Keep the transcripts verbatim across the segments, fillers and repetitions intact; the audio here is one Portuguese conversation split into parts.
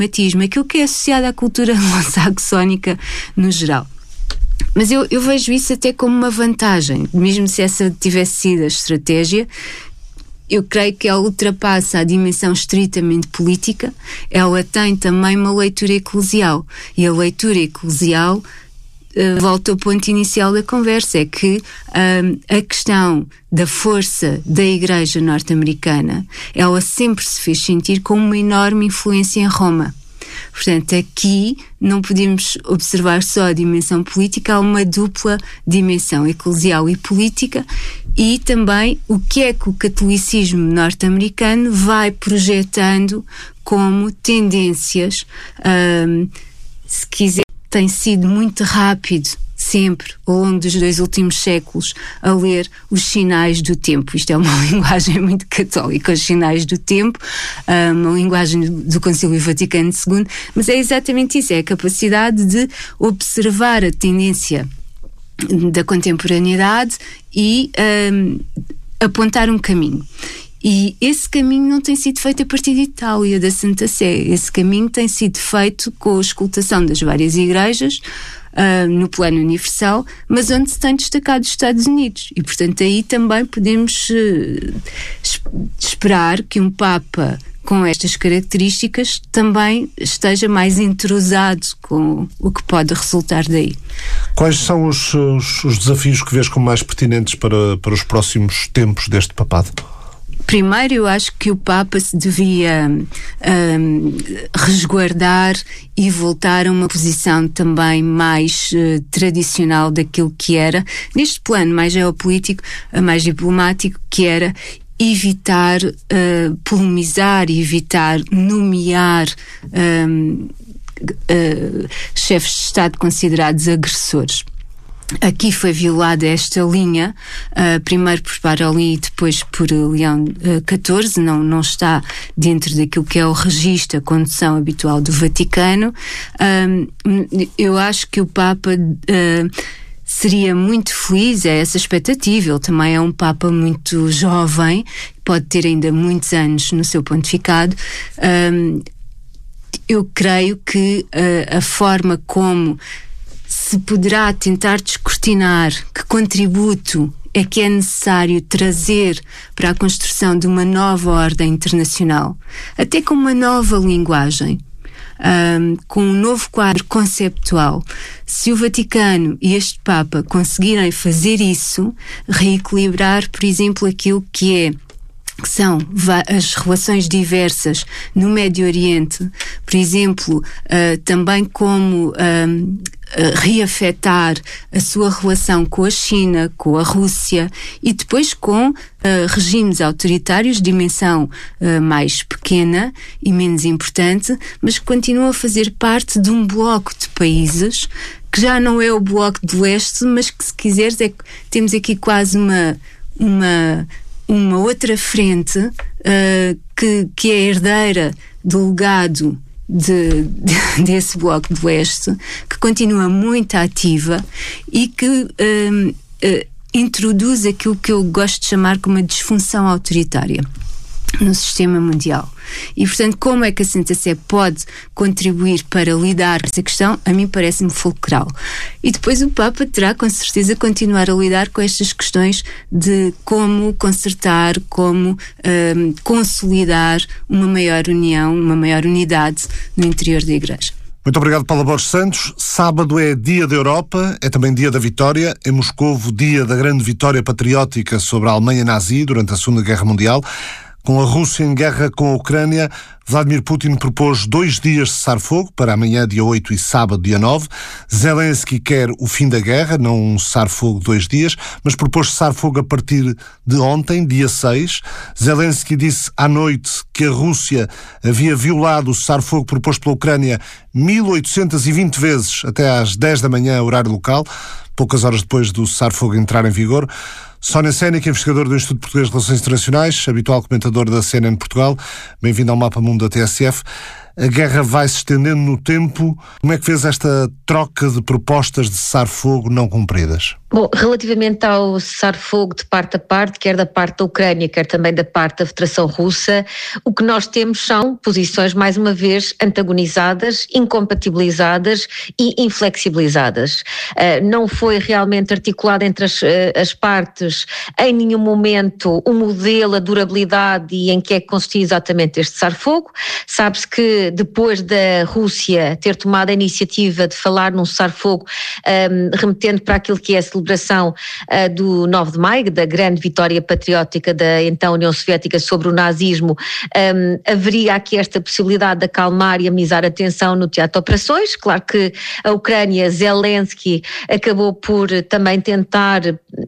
pragmatismo, aquilo que é associado à cultura anglo-saxónica no geral. Mas eu, eu vejo isso até como uma vantagem, mesmo se essa tivesse sido a estratégia. Eu creio que ela ultrapassa a dimensão estritamente política, ela tem também uma leitura eclesial, e a leitura eclesial uh, volta ao ponto inicial da conversa, é que um, a questão da força da Igreja norte-americana, ela sempre se fez sentir como uma enorme influência em Roma. Portanto, aqui não podemos observar só a dimensão política, há uma dupla dimensão, eclesial e política, e também o que é que o catolicismo norte-americano vai projetando como tendências, hum, se quiser, tem sido muito rápido sempre, ao longo dos dois últimos séculos, a ler os sinais do tempo. Isto é uma linguagem muito católica, os sinais do tempo, uma linguagem do Concílio Vaticano segundo, mas é exatamente isso, é a capacidade de observar a tendência da contemporaneidade e um, apontar um caminho. E esse caminho não tem sido feito a partir de Itália, da Santa Sé. Esse caminho tem sido feito com a escutação das várias igrejas, Uh, no plano universal, mas onde se tem destacado os Estados Unidos. E, portanto, aí também podemos uh, esperar que um Papa com estas características também esteja mais entrosado com o que pode resultar daí. Quais são os, os, os desafios que vês como mais pertinentes para, para os próximos tempos deste papado? Primeiro, eu acho que o Papa se devia um, resguardar e voltar a uma posição também mais uh, tradicional daquilo que era, neste plano mais geopolítico, mais diplomático, que era evitar uh, polemizar e evitar nomear um, uh, chefes de Estado considerados agressores. Aqui foi violada esta linha, uh, primeiro por Parolin e depois por Leão catorze, não, não está dentro daquilo que é o registro, a condução habitual do Vaticano. Um, eu acho que o Papa uh, seria muito feliz, é essa expectativa. Ele também é um Papa muito jovem, pode ter ainda muitos anos no seu pontificado. Um, eu creio que uh, a forma como se poderá tentar descortinar que contributo é que é necessário trazer para a construção de uma nova ordem internacional, até com uma nova linguagem, um, com um novo quadro conceptual. Se o Vaticano e este Papa conseguirem fazer isso, reequilibrar, por exemplo, aquilo que é que são as relações diversas no Médio Oriente, por exemplo, uh, também como uh, uh, reafetar a sua relação com a China, com a Rússia e depois com uh, regimes autoritários de dimensão uh, mais pequena e menos importante, mas que continuam a fazer parte de um bloco de países que já não é o bloco de leste, mas que, se quiseres, é que temos aqui quase uma... uma uma outra frente uh, que, que é herdeira do legado de, de, desse bloco de leste, que continua muito ativa e que uh, uh, introduz aquilo que eu gosto de chamar como uma disfunção autoritária no sistema mundial. E, portanto, como é que a Santa Sé pode contribuir para lidar com essa questão? A mim parece-me fulcral. E depois o Papa terá, com certeza, continuar a lidar com estas questões de como consertar, como um, consolidar uma maior união, uma maior unidade no interior da Igreja. Muito obrigado, Paula Borges Santos. Sábado é dia da Europa, é também dia da vitória. Em Moscovo, dia da grande vitória patriótica sobre a Alemanha nazi durante a Segunda Guerra Mundial. Com a Rússia em guerra com a Ucrânia, Vladimir Putin propôs dois dias de cessar-fogo para amanhã, dia oito, e sábado, dia nove. Zelensky quer o fim da guerra, não um cessar-fogo de dois dias, mas propôs cessar-fogo a partir de ontem, dia seis. Zelensky disse à noite que a Rússia havia violado o cessar-fogo proposto pela Ucrânia mil oitocentas e vinte vezes até às dez da manhã, horário local, poucas horas depois do cessar-fogo entrar em vigor. Sónia Sénica, investigadora do Instituto Português de Relações Internacionais, habitual comentador da C N N Portugal. Bem-vindo ao Mapa Mundo da T S F. A guerra vai se estendendo no tempo. Como é que vês esta troca de propostas de cessar-fogo não cumpridas? Bom, relativamente ao cessar-fogo de parte a parte, quer da parte da Ucrânia, quer também da parte da Federação Russa, o que nós temos são posições, mais uma vez, antagonizadas, incompatibilizadas e inflexibilizadas. Uh, não foi realmente articulado entre as, uh, as partes em nenhum momento o modelo, a durabilidade e em que é que consistia exatamente este cessar-fogo. Sabe-se que depois da Rússia ter tomado a iniciativa de falar num cessar-fogo, um, remetendo para aquilo que é a celebração uh, do nove de maio, da grande vitória patriótica da então União Soviética sobre o nazismo, um, haveria aqui esta possibilidade de acalmar e amenizar a tensão no teatro de operações. Claro que a Ucrânia, Zelensky, acabou por também tentar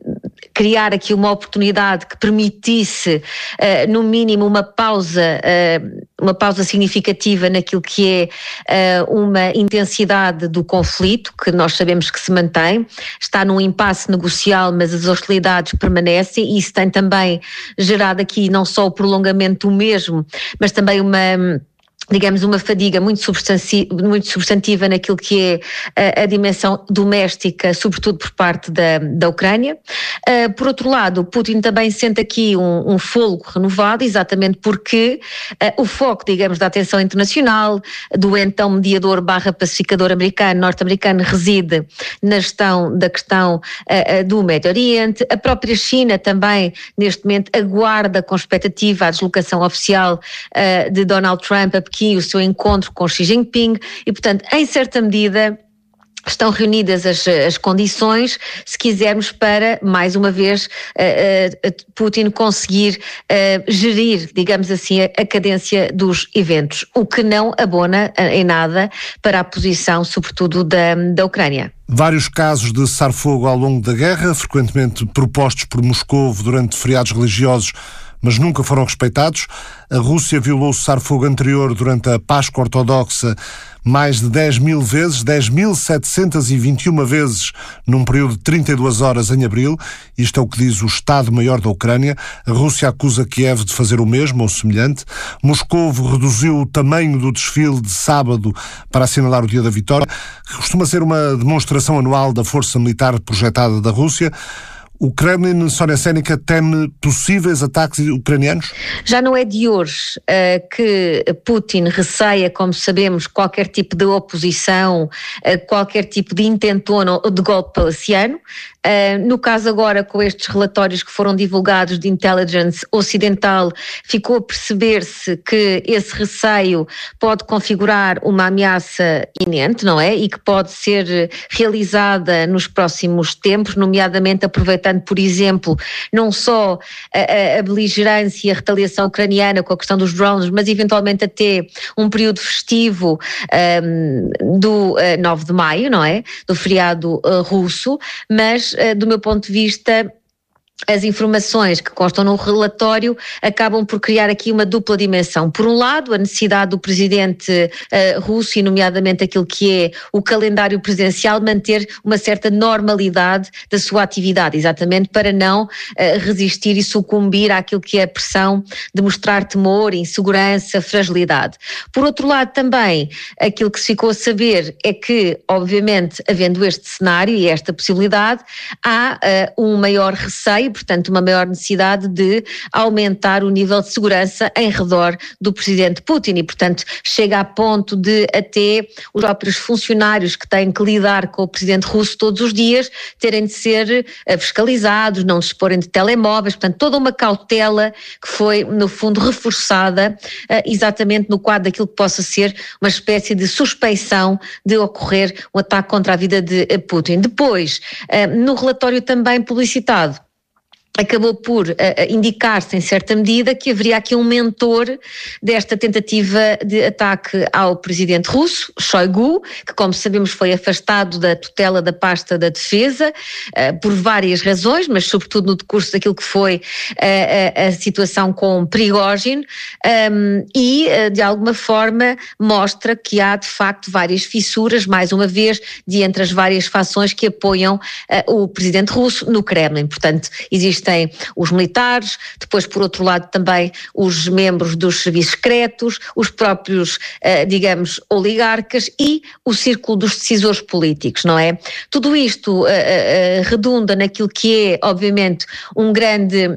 criar aqui uma oportunidade que permitisse, uh, no mínimo, uma pausa, uh, uma pausa significativa naquilo que é uh, uma intensidade do conflito, que nós sabemos que se mantém, está num impasse negocial, mas as hostilidades permanecem, e isso tem também gerado aqui não só o prolongamento do mesmo, mas também uma... digamos, uma fadiga muito, substanci- muito substantiva naquilo que é a, a dimensão doméstica, sobretudo por parte da, da Ucrânia. Uh, por outro lado, Putin também sente aqui um, um fôlego renovado, exatamente porque uh, o foco, digamos, da atenção internacional, do então mediador barra pacificador americano, norte-americano, reside na gestão da questão uh, do Médio Oriente. A própria China também, neste momento, aguarda com expectativa a deslocação oficial uh, de Donald Trump a Pequim, o seu encontro com Xi Jinping, e portanto, em certa medida, estão reunidas as, as condições, se quisermos, para, mais uma vez, uh, uh, Putin conseguir uh, gerir, digamos assim, a, a cadência dos eventos, o que não abona uh, em nada para a posição, sobretudo, da, da Ucrânia. Vários casos de cessar-fogo ao longo da guerra, frequentemente propostos por Moscovo durante feriados religiosos, mas nunca foram respeitados. A Rússia violou o cessar-fogo anterior durante a Páscoa Ortodoxa mais de dez mil vezes, dez mil setecentas e vinte e uma vezes num período de trinta e duas horas em abril. Isto é o que diz o Estado-Maior da Ucrânia. A Rússia acusa Kiev de fazer o mesmo ou semelhante. Moscovo reduziu o tamanho do desfile de sábado para assinalar o Dia da Vitória, que costuma ser uma demonstração anual da força militar projetada da Rússia. O Kremlin, Sónia Sénica, teme possíveis ataques ucranianos? Já não é de hoje uh, que Putin receia, como sabemos, qualquer tipo de oposição, uh, qualquer tipo de intentona ou de golpe palaciano. Uh, no caso agora, com estes relatórios que foram divulgados de intelligence ocidental, ficou a perceber-se que esse receio pode configurar uma ameaça iminente, não é? E que pode ser realizada nos próximos tempos, nomeadamente aproveitando, por exemplo, não só a, a beligerância e a retaliação ucraniana com a questão dos drones, mas eventualmente até um período festivo um, do uh, nove de maio, não é? Do feriado uh, russo, mas do meu ponto de vista, as informações que constam no relatório acabam por criar aqui uma dupla dimensão. Por um lado, a necessidade do presidente uh, russo, e nomeadamente aquilo que é o calendário presidencial, manter uma certa normalidade da sua atividade, exatamente para não uh, resistir e sucumbir àquilo que é a pressão de mostrar temor, insegurança, fragilidade. Por outro lado, também, aquilo que se ficou a saber é que, obviamente, havendo este cenário e esta possibilidade, há uh, um maior receio, portanto uma maior necessidade de aumentar o nível de segurança em redor do presidente Putin, e portanto chega a ponto de até os próprios funcionários que têm que lidar com o presidente russo todos os dias terem de ser fiscalizados, não disporem de telemóveis, portanto toda uma cautela que foi no fundo reforçada exatamente no quadro daquilo que possa ser uma espécie de suspeição de ocorrer um ataque contra a vida de Putin. Depois, no relatório também publicitado, acabou por uh, indicar-se em certa medida que haveria aqui um mentor desta tentativa de ataque ao presidente russo, Shoigu, que como sabemos foi afastado da tutela da pasta da defesa uh, por várias razões, mas sobretudo no decurso daquilo que foi uh, a, a situação com Prigozhin, um, e uh, de alguma forma mostra que há de facto várias fissuras, mais uma vez, de entre as várias fações que apoiam uh, o presidente russo no Kremlin. Portanto, existe existem os militares, depois por outro lado também os membros dos serviços secretos, os próprios, uh, digamos, oligarcas e o círculo dos decisores políticos, não é? Tudo isto uh, uh, redunda naquilo que é, obviamente, um grande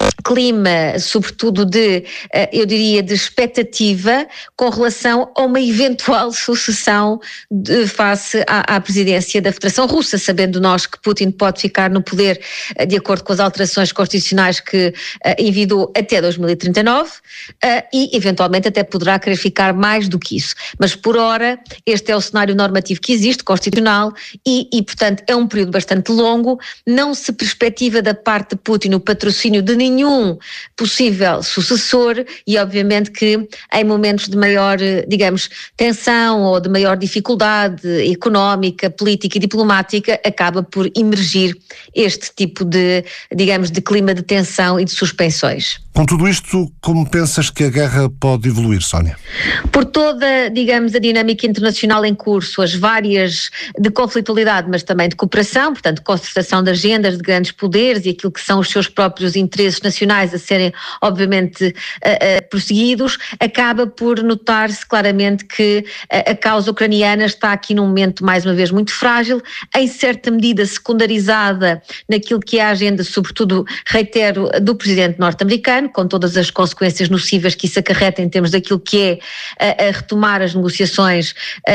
clima, sobretudo de, eu diria, de expectativa com relação a uma eventual sucessão de, face à, à presidência da Federação Russa, sabendo nós que Putin pode ficar no poder de acordo com as alterações constitucionais que uh, envidou até dois mil e trinta e nove uh, e eventualmente até poderá querer ficar mais do que isso. Mas por ora este é o cenário normativo que existe, constitucional, e, e portanto é um período bastante longo, não se perspectiva da parte de Putin o patrocínio de nenhum possível sucessor e obviamente que em momentos de maior, digamos, tensão ou de maior dificuldade económica, política e diplomática acaba por emergir este tipo de, digamos, de clima de tensão e de suspensões. Com tudo isto, como pensas que a guerra pode evoluir, Sónia? Por toda, digamos, a dinâmica internacional em curso, as várias de conflitualidade, mas também de cooperação, portanto, concertação de agendas de grandes poderes e aquilo que são os seus próprios interesses nacionais a serem, obviamente, uh, uh, prosseguidos, acaba por notar-se claramente que a, a causa ucraniana está aqui num momento, mais uma vez, muito frágil, em certa medida secundarizada naquilo que é a agenda, sobretudo, reitero, do presidente norte-americano, com todas as consequências nocivas que isso acarreta em termos daquilo que é a, a retomar as negociações, a,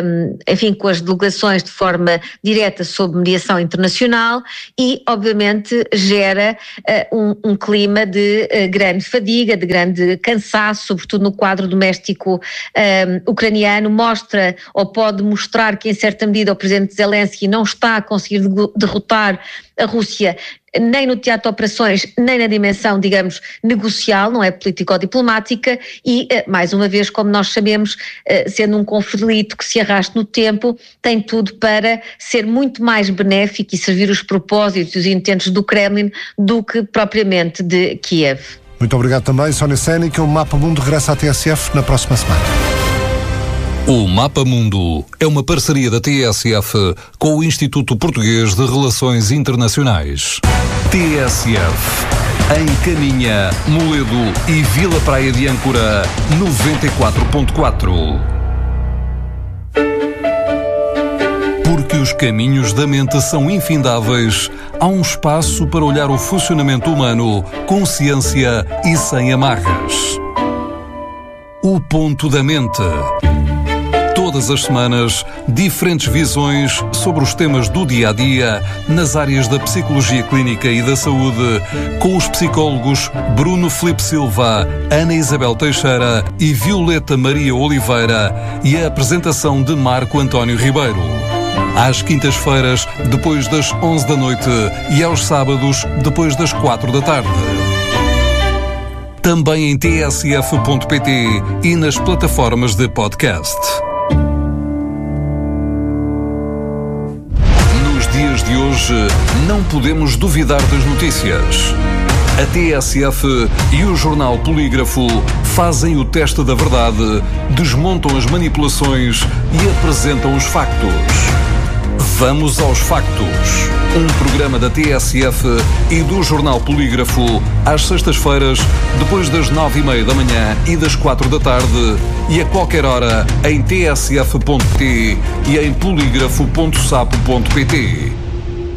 a, enfim, com as delegações de forma direta sob mediação internacional e, obviamente, gera uh, um, um clima de uh, grande fadiga, de grande cansaço, sobretudo no quadro doméstico um, ucraniano, mostra ou pode mostrar que, em certa medida, o presidente Zelensky não está a conseguir derrotar a Rússia nem no teatro de operações, nem na dimensão, digamos, negocial, não é político-diplomática e, mais uma vez, como nós sabemos, sendo um conflito que se arrasta no tempo, tem tudo para ser muito mais benéfico e servir os propósitos e os intentos do Kremlin do que propriamente de Kiev. Muito obrigado também, Sónia Sénica. O Mapa Mundo regressa à T S F na próxima semana. O Mapa Mundo é uma parceria da T S F com o Instituto Português de Relações Internacionais. T S F, em Caminha, Moledo e Vila Praia de Âncora, noventa e quatro ponto quatro. Porque os caminhos da mente são infindáveis, há um espaço para olhar o funcionamento humano com ciência e sem amarras. O Ponto da Mente. Todas as semanas, diferentes visões sobre os temas do dia-a-dia nas áreas da psicologia clínica e da saúde, com os psicólogos Bruno Filipe Silva, Ana Isabel Teixeira e Violeta Maria Oliveira e a apresentação de Marco António Ribeiro. Às quintas-feiras, depois das onze da noite e aos sábados, depois das quatro da tarde. Também em t s f ponto p t e nas plataformas de podcast. Dias de hoje, não podemos duvidar das notícias. A T S F e o jornal Polígrafo fazem o teste da verdade, desmontam as manipulações e apresentam os factos. Vamos aos factos. Um programa da T S F e do jornal Polígrafo às sextas-feiras, depois das nove e meia da manhã e das quatro da tarde e a qualquer hora em t s f ponto p t e em polígrafo ponto sapo ponto p t.